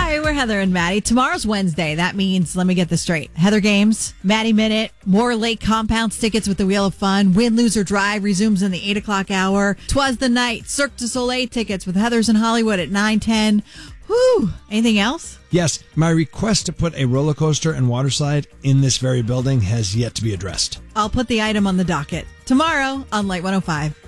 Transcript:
Hi, we're Heather and Maddie. Tomorrow's Wednesday. That means, let me get this straight, Heather Games, Maddie Minute, more Lake Compounds tickets with the Wheel of Fun, Win, Lose, or Drive resumes in the 8 o'clock hour, 'Twas the Night, Cirque du Soleil tickets with Heather's in Hollywood at 9:10. Whew. Anything else? Yes, my request to put a roller coaster and water slide in this very building has yet to be addressed. I'll put the item on the docket tomorrow on Light 105.